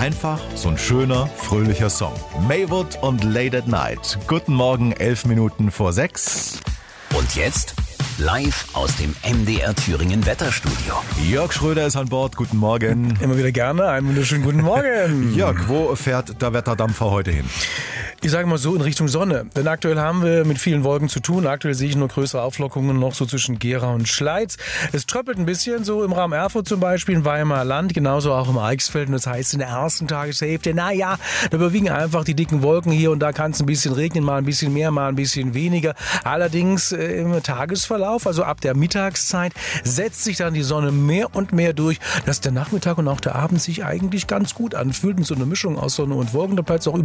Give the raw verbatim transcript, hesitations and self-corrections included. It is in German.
Einfach so ein schöner, fröhlicher Song. Maywood und Late at Night. Guten Morgen, elf Minuten vor sechs. Und jetzt live aus dem M D R Thüringen Wetterstudio. Jörg Schröder ist an Bord. Guten Morgen. Immer wieder gerne. Einen wunderschönen guten Morgen. Jörg, wo fährt der Wetterdampfer heute hin? Ich sage mal so in Richtung Sonne. Denn aktuell haben wir mit vielen Wolken zu tun. Aktuell sehe ich nur größere Auflockungen noch so zwischen Gera und Schleiz. Es tröppelt ein bisschen so im Raum Erfurt zum Beispiel, in Weimarer Land, genauso auch im Eichsfeld. Und das heißt in der ersten Tageshälfte, naja, da überwiegen einfach die dicken Wolken hier und da kann es ein bisschen regnen, mal ein bisschen mehr, mal ein bisschen weniger. Allerdings äh, im Tagesverlauf, also ab der Mittagszeit, setzt sich dann die Sonne mehr und mehr durch, dass der Nachmittag und auch der Abend sich eigentlich ganz gut anfühlt mit so einer Mischung aus Sonne und Wolken. Da bleibt es auch